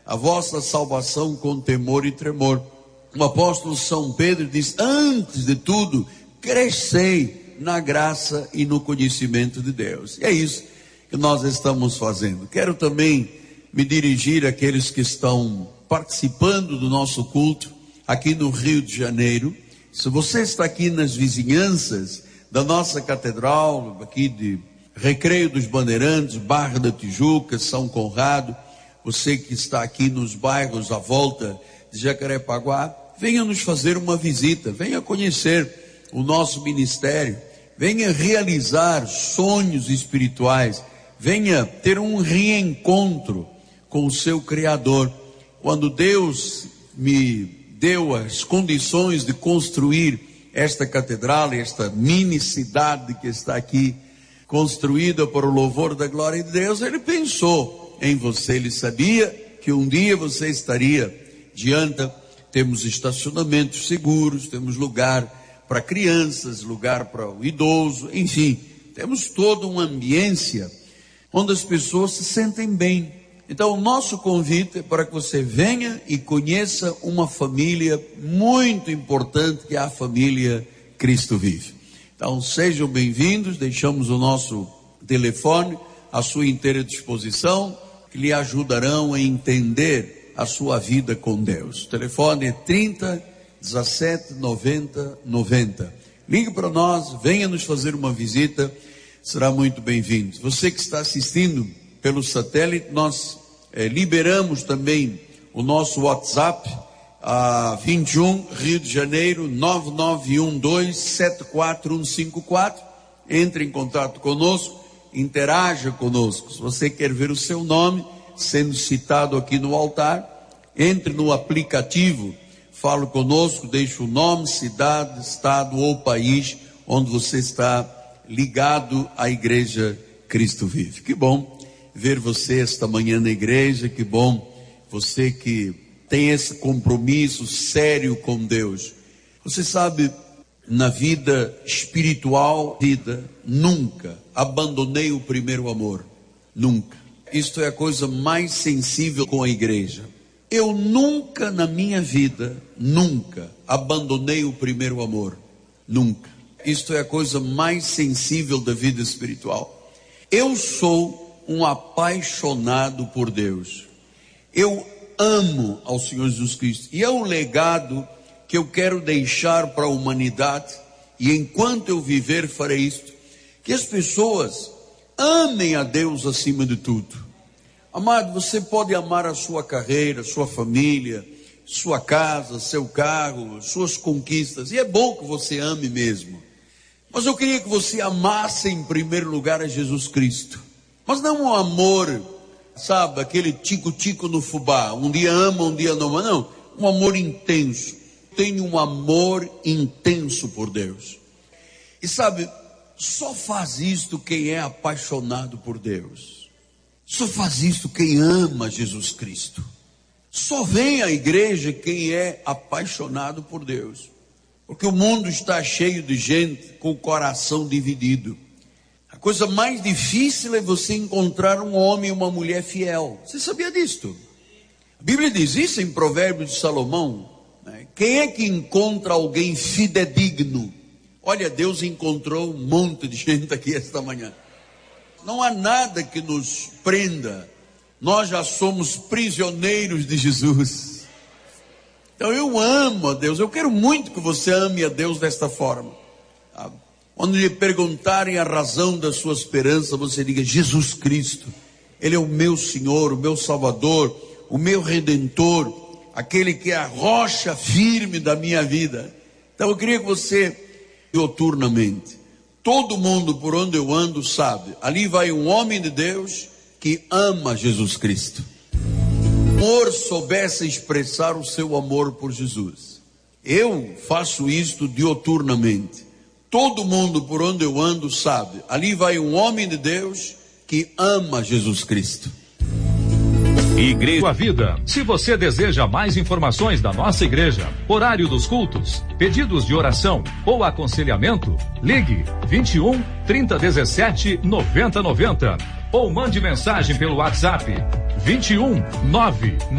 a vossa salvação com temor e tremor. O apóstolo São Pedro diz: antes de tudo, crescei na graça e no conhecimento de Deus. E é isso que nós estamos fazendo. Quero também me dirigir àqueles que estão participando do nosso culto aqui no Rio de Janeiro. Se você está aqui nas vizinhanças da nossa catedral, aqui de Recreio dos Bandeirantes, Barra da Tijuca, São Conrado, você que está aqui nos bairros à volta de Jacarepaguá, venha nos fazer uma visita, venha conhecer o nosso ministério, venha realizar sonhos espirituais, venha ter um reencontro com o seu Criador. Quando Deus me deu as condições de construir esta catedral, esta mini cidade que está aqui, construída para o louvor da glória de Deus, Ele pensou em você. Ele sabia que um dia você estaria diante. Temos estacionamentos seguros, temos lugar para crianças, lugar para o idoso, enfim, temos toda uma ambiência onde as pessoas se sentem bem. Então o nosso convite é para que você venha e conheça uma família muito importante, que é a família Cristo Vive. Então sejam bem-vindos, deixamos o nosso telefone à sua inteira disposição, que lhe ajudarão a entender a sua vida com Deus. O telefone é 30 17 90 90. Ligue para nós, venha nos fazer uma visita, será muito bem-vindo. Você que está assistindo pelo satélite, nós liberamos também o nosso WhatsApp, 21 Rio de Janeiro 991274154. Entre em contato conosco, interaja conosco. Se você quer ver o seu nome sendo citado aqui no altar, entre no aplicativo, fale conosco, deixe o nome, cidade, estado ou país onde você está ligado à Igreja Cristo Vive. Que bom ver você esta manhã na igreja, que bom você que tem esse compromisso sério com Deus. Você sabe, na vida espiritual, nunca abandonei o primeiro amor, nunca. Isto é a coisa mais sensível com a igreja. Eu nunca na minha vida, nunca abandonei o primeiro amor, nunca. Isto é a coisa mais sensível da vida espiritual. Eu sou um apaixonado por Deus. Eu amo ao Senhor Jesus Cristo. E é um legado que eu quero deixar para a humanidade. E enquanto eu viver, farei isto. Que as pessoas amem a Deus acima de tudo. Amado, você pode amar a sua carreira, sua família, sua casa, seu carro, suas conquistas. E é bom que você ame mesmo. Mas eu queria que você amasse em primeiro lugar a Jesus Cristo. Mas não um amor, sabe, aquele tico-tico no fubá. Um dia ama, um dia não ama. Não, um amor intenso. Tenho um amor intenso por Deus. E sabe, só faz isto quem é apaixonado por Deus. Só faz isto quem ama Jesus Cristo. Só vem à igreja quem é apaixonado por Deus. Porque o mundo está cheio de gente com o coração dividido. A coisa mais difícil é você encontrar um homem e uma mulher fiel. Você sabia disto? A Bíblia diz isso em Provérbios de Salomão, né? Quem é que encontra alguém fidedigno? Olha, Deus encontrou um monte de gente aqui esta manhã. Não há nada que nos prenda. Nós já somos prisioneiros de Jesus. Então eu amo a Deus. Eu quero muito que você ame a Deus desta forma. Quando lhe perguntarem a razão da sua esperança, você diga: Jesus Cristo. Ele é o meu Senhor, o meu Salvador, o meu Redentor, aquele que é a rocha firme da minha vida. Então eu queria que você, diuturnamente, todo mundo por onde eu ando sabe, ali vai um homem de Deus que ama Jesus Cristo. O amor soubesse expressar o seu amor por Jesus. Eu faço isto diuturnamente. Todo mundo por onde eu ando sabe, ali vai um homem de Deus que ama Jesus Cristo. Igreja Vida. Se você deseja mais informações da nossa igreja, horário dos cultos, pedidos de oração ou aconselhamento, ligue 21 3017 9090 ou mande mensagem pelo WhatsApp 21 9